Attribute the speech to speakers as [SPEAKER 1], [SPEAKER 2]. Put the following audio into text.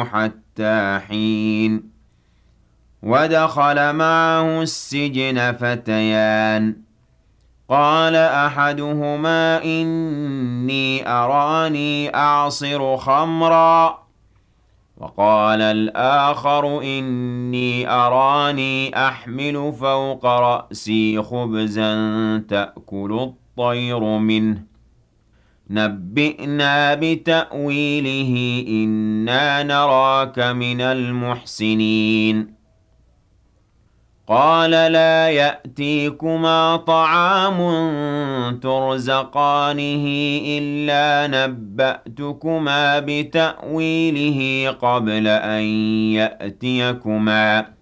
[SPEAKER 1] حتى حين ودخل معه السجن فتيان قال أحدهما إني أراني أعصر خمرا وقال الآخر إني أراني أحمل فوق رأسي خبزا تأكل الطير منه نبئنا بتأويله إنا نراك من المحسنين قال لا يأتيكما طعام ترزقانه إلا نبأتكما بتأويله قبل أن يأتيكما